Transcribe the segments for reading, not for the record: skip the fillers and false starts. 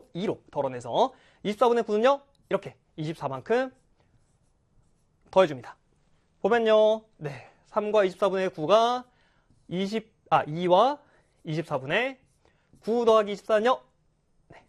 2로 덜어내서 24분의 9는요. 이렇게 24만큼 더해줍니다. 보면요. 네, 3과 24분의 9가 2와 24분의 9 더하기 24는요. 네,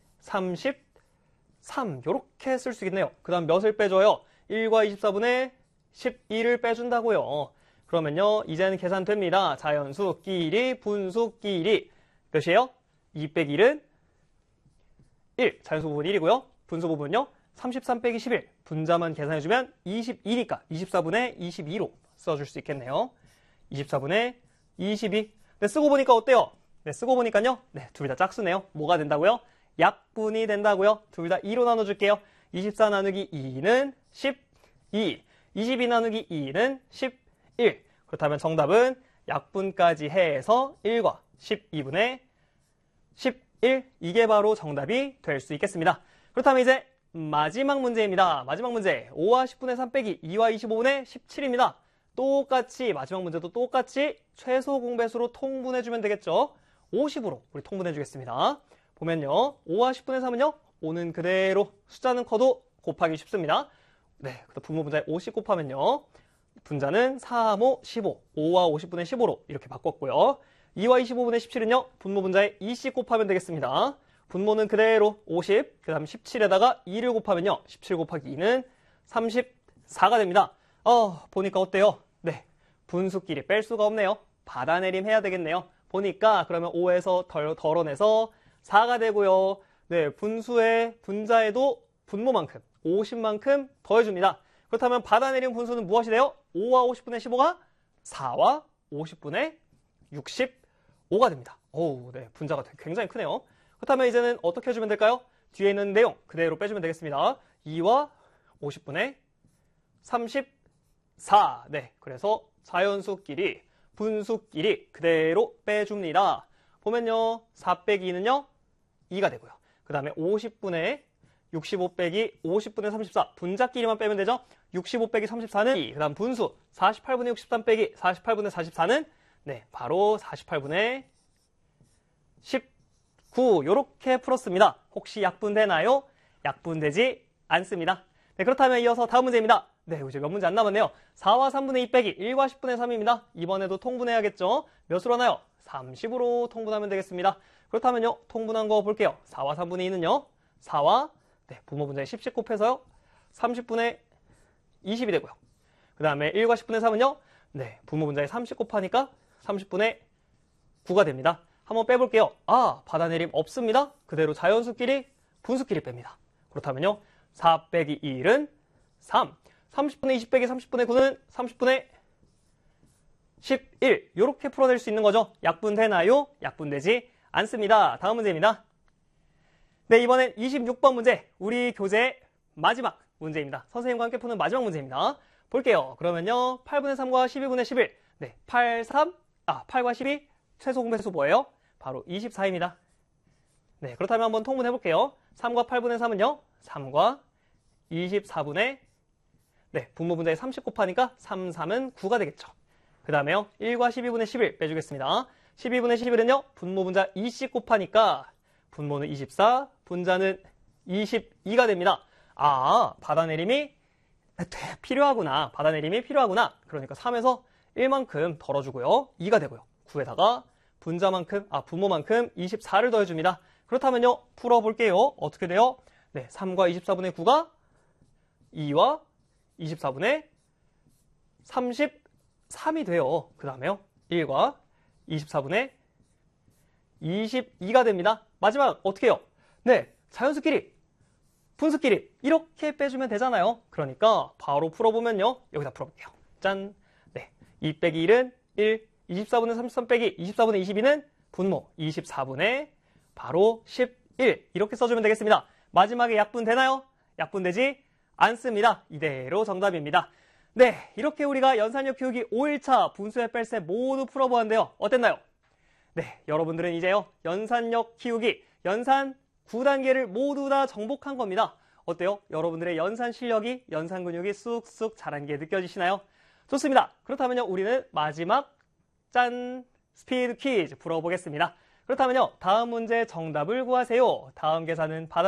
33 이렇게 쓸 수 있겠네요. 그 다음 몇을 빼줘요? 1과 24분의 12를 빼준다고요. 그러면요. 이제는 계산됩니다. 자연수끼리 분수끼리 몇이에요? 2 빼기 1은 1. 자연수 부분 1이고요. 분수 부분은요. 33 빼기 11. 분자만 계산해주면 22니까 24분의 22로 써줄 수 있겠네요. 24분의 22. 네, 쓰고 보니까 어때요? 네, 쓰고 보니까요. 네, 둘 다 짝수네요. 뭐가 된다고요? 약분이 된다고요. 둘 다 2로 나눠줄게요. 24 나누기 2는 12. 22 나누기 2는 11. 그렇다면 정답은 약분까지 해서 1과 12분의 11. 이게 바로 정답이 될 수 있겠습니다. 그렇다면 이제 마지막 문제입니다. 마지막 문제 5와 10분의 3 빼기 2와 25분의 17입니다. 똑같이 마지막 문제도 똑같이 최소 공배수로 통분해주면 되겠죠. 50으로 우리 통분해주겠습니다. 보면요. 5와 10분의 3은요. 5는 그대로 숫자는 커도 곱하기 쉽습니다. 네, 그다음 분모 분자에 50 곱하면요. 분자는 3, 5, 15. 5와 50분의 15로 이렇게 바꿨고요. 2와 25분의 17은요. 분모 분자에 20 곱하면 되겠습니다. 분모는 그대로 50, 그 다음 17에다가 2를 곱하면요. 17 곱하기 2는 34가 됩니다. 보니까 어때요? 네, 분수끼리 뺄 수가 없네요. 받아내림 해야 되겠네요. 보니까 그러면 5에서 덜어내서 4가 되고요. 네, 분수의 분자에도 분모만큼 50만큼 더해줍니다. 그렇다면 받아내림 분수는 무엇이 돼요? 5와 50분의 15가 4와 50분의 65가 됩니다. 네, 분자가 굉장히 크네요. 그렇다면 이제는 어떻게 해주면 될까요? 뒤에 있는 내용 그대로 빼주면 되겠습니다. 2와 50분의 34. 네, 그래서 자연수끼리, 분수끼리 그대로 빼줍니다. 보면요. 4 빼기 2는요. 2가 되고요. 그 다음에 50분의 65 빼기 50분의 34. 분자끼리만 빼면 되죠. 65 빼기 34는 2. 그 다음 분수 48분의 63 빼기 48분의 44는 네, 바로 48분의 19. 이렇게 풀었습니다. 혹시 약분되나요? 약분되지 않습니다. 네, 그렇다면 이어서 다음 문제입니다. 네, 이제 몇 문제 안 남았네요. 4와 3분의 2 빼기 1과 10분의 3입니다. 이번에도 통분해야겠죠? 몇으로 하나요? 30으로 통분하면 되겠습니다. 그렇다면요, 통분한 거 볼게요. 4와 3분의 2는요, 4와 네, 분모 분자에 10씩 곱해서요, 30분의 20이 되고요. 그 다음에 1과 10분의 3은요, 네, 분모 분자에 30 곱하니까 30분의 9가 됩니다. 한번 빼볼게요. 받아내림 없습니다. 그대로 자연수끼리, 분수끼리 뺍니다. 그렇다면요, 4 빼기 1은 3. 30분의 20 빼기 30분의 9는 30분의 11. 이렇게 풀어낼 수 있는 거죠. 약분되나요? 약분되지 않습니다. 다음 문제입니다. 네, 이번엔 26번 문제. 우리 교재의 마지막 문제입니다. 선생님과 함께 푸는 마지막 문제입니다. 볼게요. 그러면요, 8분의 3과 12분의 11. 네, 8과 12. 최소 공배수 뭐예요? 바로 24입니다. 네, 그렇다면 한번 통분해 볼게요. 3과 8분의 3은요, 3과 24분의 네, 분모 분자에 30 곱하니까 3, 3은 9가 되겠죠. 그 다음에요, 1과 12분의 11 빼주겠습니다. 12분의 11은요, 분모 분자 2씩 곱하니까 분모는 24, 분자는 22가 됩니다. 받아내림이 필요하구나. 받아내림이 필요하구나. 그러니까 3에서 1만큼 덜어주고요. 2가 되고요. 9에다가 분자만큼, 분모만큼 24를 더해줍니다. 그렇다면요, 풀어볼게요. 어떻게 돼요? 네, 3과 24분의 9가 2와 24분의 33이 돼요. 그 다음에요, 1과 24분의 22가 됩니다. 마지막 어떻게 해요? 네, 자연수끼리, 분수끼리 이렇게 빼주면 되잖아요. 그러니까 바로 풀어보면요, 여기다 풀어볼게요. 짠! 네, 2 빼기 1은 1, 24분의 33 빼기 24분의 22는 분모 24분의 바로 11. 이렇게 써주면 되겠습니다. 마지막에 약분되나요? 약분되지 않습니다. 이대로 정답입니다. 네, 이렇게 우리가 연산력 키우기 5일차 분수의 뺄세 모두 풀어보았는데요. 어땠나요? 네, 여러분들은 이제요, 연산력 키우기, 연산 9단계를 모두 다 정복한 겁니다. 어때요? 여러분들의 연산 실력이, 연산 근육이 쑥쑥 자란 게 느껴지시나요? 좋습니다. 그렇다면요, 우리는 마지막 짠! 스피드 퀴즈 풀어보겠습니다. 그렇다면요, 다음 문제 정답을 구하세요. 다음 계산은 받아